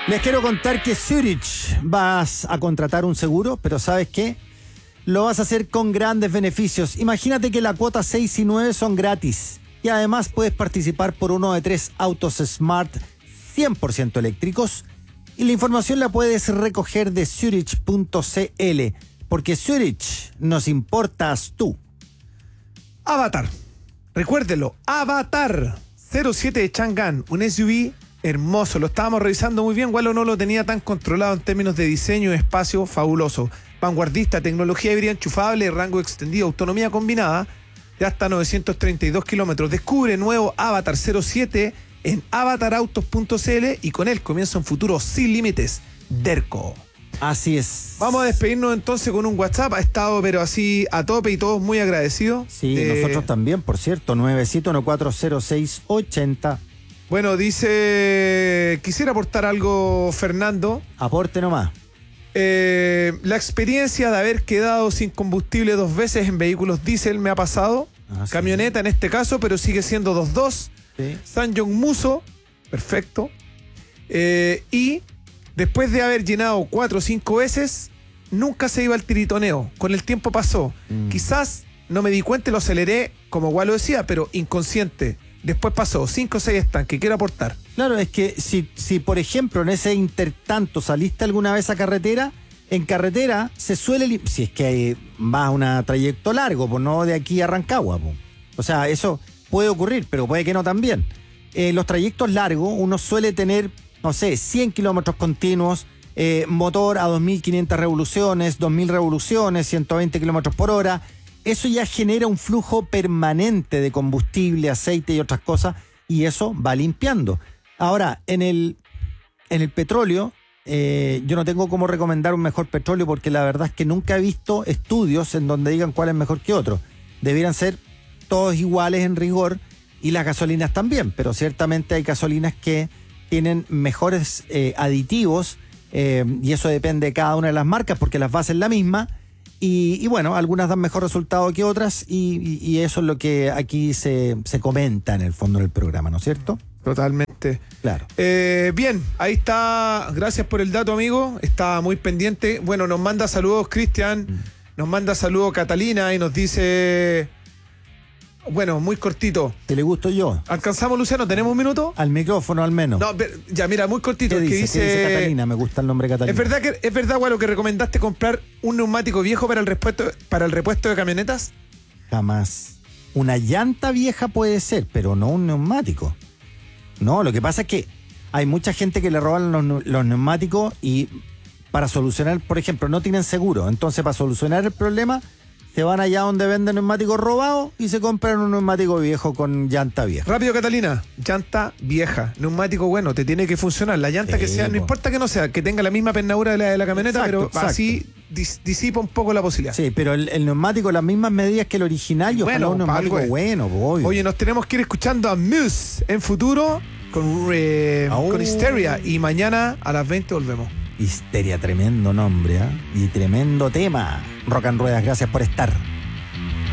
Les quiero contar que Zurich vas a contratar un seguro, pero ¿sabes qué? Lo vas a hacer con grandes beneficios. Imagínate que la cuota 6 y 9 son gratis. Y además puedes participar por uno de 3 autos Smart 100% eléctricos. Y la información la puedes recoger de Zurich.cl. Porque Zurich nos importas tú. Avatar. Recuérdelo, Avatar 07 de Chang'an, un SUV hermoso. Lo estábamos revisando muy bien. Wallo no lo tenía tan controlado en términos de diseño y espacio. Fabuloso. Vanguardista, tecnología híbrida enchufable, rango extendido, autonomía combinada de hasta 932 kilómetros. Descubre nuevo Avatar 07 en avatarautos.cl y con él comienza un futuro sin límites. Derco. Así es. Vamos a despedirnos entonces con un WhatsApp. Ha estado pero así a tope y todos muy agradecidos. Sí, nosotros también, por cierto. 971-406-80. Bueno, dice, quisiera aportar algo, Fernando. Aporte nomás. La experiencia de haber quedado sin combustible 2 veces en vehículos diésel me ha pasado. Camioneta en este caso, pero sigue siendo 2.2. Sí. Sanjong Muso, perfecto. Y después de haber llenado 4 o 5 veces, nunca se iba al tiritoneo. Con el tiempo pasó. Quizás no me di cuenta y lo aceleré, como Wallo decía, pero inconsciente. Después pasó 5 o 6 estanques. Quiero aportar. Claro, es que si por ejemplo en ese intertanto saliste alguna vez a carretera, en carretera se suele, si es que va a un trayecto largo, pues no de aquí a Rancagua, pues. O sea, eso puede ocurrir, pero puede que no también. Los trayectos largos uno suele tener, no sé, 100 kilómetros continuos, motor a 2.500 revoluciones, 2.000 revoluciones, 120 kilómetros por hora. Eso ya genera un flujo permanente de combustible, aceite y otras cosas, y eso va limpiando. Ahora, en el petróleo, yo no tengo cómo recomendar un mejor petróleo porque la verdad es que nunca he visto estudios en donde digan cuál es mejor que otro. Debieran ser todos iguales en rigor y las gasolinas también, pero ciertamente hay gasolinas que tienen mejores aditivos y eso depende de cada una de las marcas porque las bases es la misma. Y bueno, algunas dan mejor resultado que otras y eso es lo que aquí se comenta en el fondo del programa, ¿no es cierto? Totalmente. Claro. Bien, ahí está. Gracias por el dato, amigo. Está muy pendiente. Bueno, nos manda saludos Cristian, nos manda saludos Catalina y nos dice... Bueno, muy cortito. ¿Te le gusto yo? ¿Alcanzamos, Luciano? ¿Tenemos un minuto? Al micrófono al menos. No, ya, mira, muy cortito. ¿Qué dice? ¿Qué dice Catalina? Me gusta el nombre Catalina. ¿Es verdad, Gualo, que recomendaste comprar un neumático viejo para el repuesto de camionetas? Jamás. Una llanta vieja puede ser, pero no un neumático. No, lo que pasa es que hay mucha gente que le roban los neumáticos y para solucionar, por ejemplo, no tienen seguro. Entonces, para solucionar el problema... se van allá donde venden neumáticos robados y se compran un neumático viejo con llanta vieja. Rápido, Catalina. Llanta vieja. Neumático bueno, te tiene que funcionar. La llanta que sea, no importa que no sea, que tenga la misma pernadura de la camioneta, exacto, pero así disipa un poco la posibilidad. Sí, pero el neumático, las mismas medidas que el original, y ojalá un neumático bueno, obvio. Oye, nos tenemos que ir escuchando a Muse en futuro con Histeria y mañana a las 20 volvemos. Histeria, tremendo nombre, ¿eh? Y tremendo tema. Rock and Ruedas, gracias por estar.